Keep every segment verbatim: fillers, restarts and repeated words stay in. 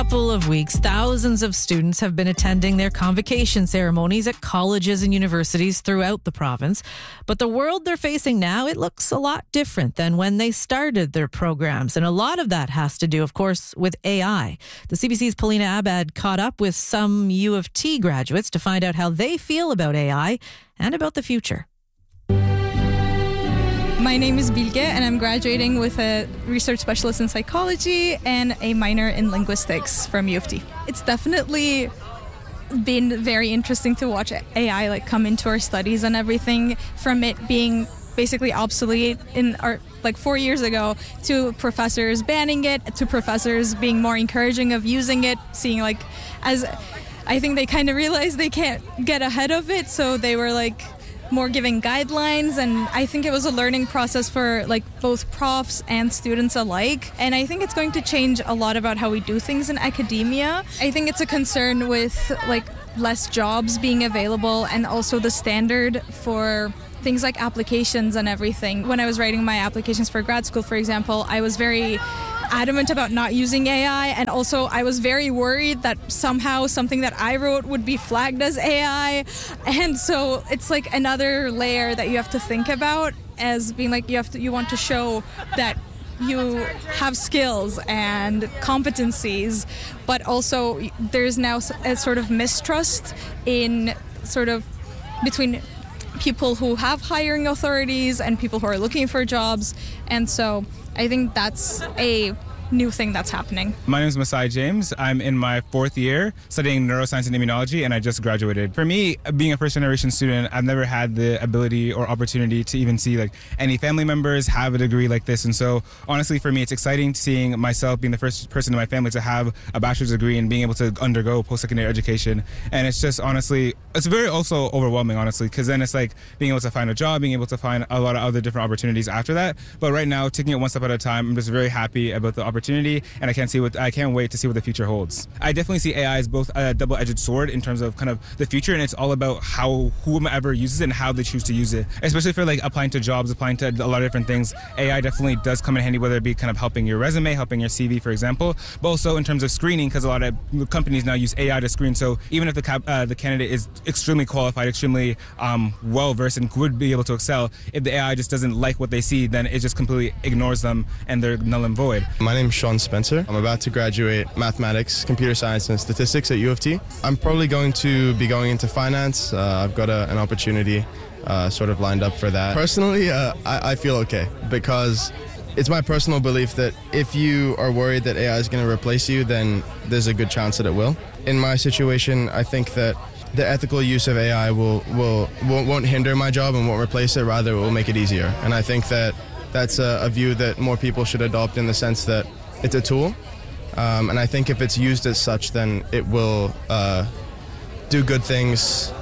Couple of weeks, thousands of students have been attending their convocation ceremonies at colleges and universities throughout the province. But the world they're facing now, it looks a lot different than when they started their programs. And a lot of that has to do, of course, with A I. The C B C's Polina Abad caught up with some U of T graduates to find out how they feel about A I and about the future. My name is Bilge, and I'm graduating with a research specialist in psychology and a minor in linguistics from U of T. It's definitely been very interesting to watch A I like come into our studies and everything, from it being basically obsolete in our like four years ago to professors banning it, to professors being more encouraging of using it, seeing like as I think they kind of realized they can't get ahead of it, so they were like more giving guidelines, and I think it was a learning process for like both profs and students alike, and I think it's going to change a lot about how we do things in academia. I think it's a concern with like less jobs being available, and also the standard for things like applications and everything. When I was writing my applications for grad school, for example, I was very adamant about not using A I, and also I was very worried that somehow something that I wrote would be flagged as A I, and so it's like another layer that you have to think about as being like you have to you want to show that you have skills and competencies, but also there's now a sort of mistrust in sort of between people who have hiring authorities and people who are looking for jobs, and so I think that's a new thing that's happening. My name is Masai James. I'm in my fourth year studying neuroscience and immunology, and I just graduated. For me, being a first generation student, I've never had the ability or opportunity to even see like any family members have a degree like this, and so honestly for me it's exciting seeing myself being the first person in my family to have a bachelor's degree and being able to undergo post-secondary education. And it's just honestly, it's very also overwhelming honestly, because then it's like being able to find a job, being able to find a lot of other different opportunities after that. But right now, taking it one step at a time, I'm just very happy about the opportunity. Opportunity, and I can't see what I can't wait to see what the future holds. I definitely see A I as both a double-edged sword in terms of kind of the future, and it's all about how whomever uses it and how they choose to use it. Especially for like applying to jobs, applying to a lot of different things, A I definitely does come in handy, whether it be kind of helping your resume, helping your C V, for example, but also in terms of screening, because a lot of companies now use A I to screen. So even if the cap, uh, the candidate is extremely qualified, extremely um, well versed, and would be able to excel, if the A I just doesn't like what they see, then it just completely ignores them and they're null and void. My name is Sean Spencer. I'm about to graduate mathematics, computer science, and statistics at U of T. I'm probably going to be going into finance. Uh, I've got a, an opportunity uh, sort of lined up for that. Personally, uh, I, I feel okay, because it's my personal belief that if you are worried that A I is going to replace you, then there's a good chance that it will. In my situation, I think that the ethical use of A I will, will, will won't hinder my job and won't replace it, rather it will make it easier. And I think that that's a, a view that more people should adopt, in the sense that it's a tool, um, and I think if it's used as such, then it will uh, do good things,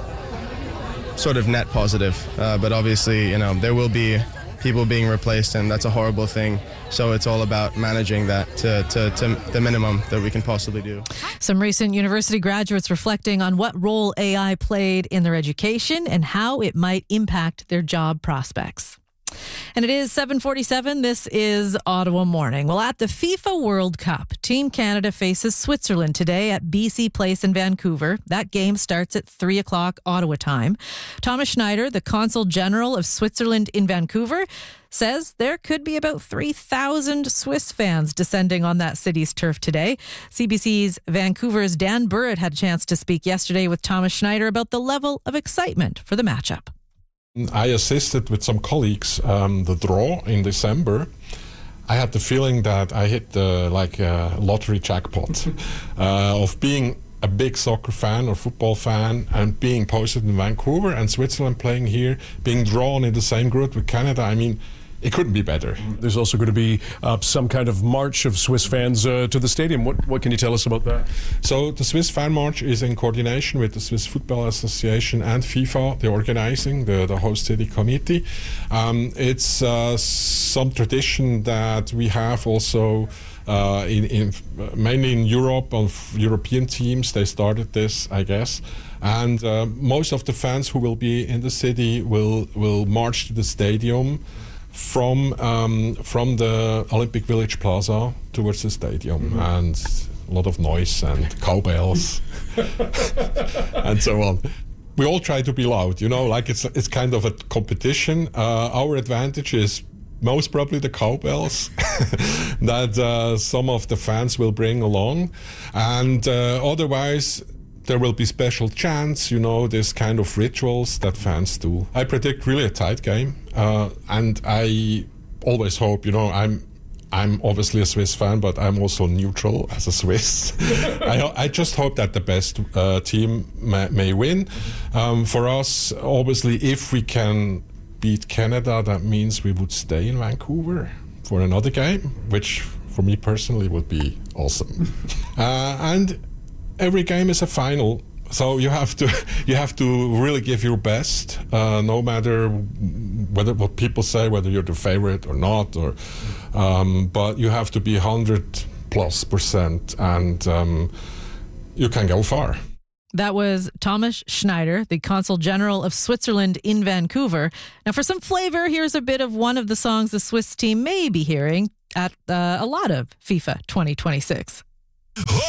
sort of net positive. Uh, but obviously, you know, there will be people being replaced, and that's a horrible thing. So it's all about managing that to, to, to the minimum that we can possibly do. Some recent university graduates reflecting on what role A I played in their education and how it might impact their job prospects. And it is seven forty-seven. This is Ottawa Morning. Well, at the FIFA World Cup, Team Canada faces Switzerland today at B C Place in Vancouver. That game starts at three o'clock Ottawa time. Thomas Schneider, the Consul General of Switzerland in Vancouver, says there could be about three thousand Swiss fans descending on that city's turf today. C B C's Vancouver's Dan Burrett had a chance to speak yesterday with Thomas Schneider about the level of excitement for the matchup. I assisted with some colleagues um, the draw in December. I had the feeling that I hit the, like a lottery jackpot uh, of being a big soccer fan or football fan and being posted in Vancouver and Switzerland playing here, being drawn in the same group with Canada. I mean, it couldn't be better. There's also going to be uh, some kind of march of Swiss fans uh, to the stadium. What, what can you tell us about that? So the Swiss Fan March is in coordination with the Swiss Football Association and FIFA, the organizing, the, the host city committee. Um, it's uh, some tradition that we have also uh, in, in mainly in Europe, on European teams. They started this, I guess. And uh, most of the fans who will be in the city will, will march to the stadium from um, from the Olympic Village Plaza towards the stadium, mm-hmm. and a lot of noise and cowbells and so on. We all try to be loud, you know, like it's it's kind of a competition. Uh, our advantage is most probably the cowbells that uh, some of the fans will bring along, and uh, otherwise there will be special chants, you know, this kind of rituals that fans do. I predict really a tight game, uh, and I always hope, you know, I'm I'm obviously a Swiss fan, but I'm also neutral as a Swiss. I, I just hope that the best uh, team may, may win. Um, for us, obviously, if we can beat Canada, that means we would stay in Vancouver for another game, which for me personally would be awesome. uh, and every game is a final, so you have to you have to really give your best, uh, no matter whether what people say, whether you're the favorite or not, or um, but you have to be one hundred plus percent, and um, you can go far. That was Thomas Schneider, the Consul General of Switzerland in Vancouver. Now, for some flavor, here's a bit of one of the songs the Swiss team may be hearing at uh, a lot of FIFA twenty twenty-six.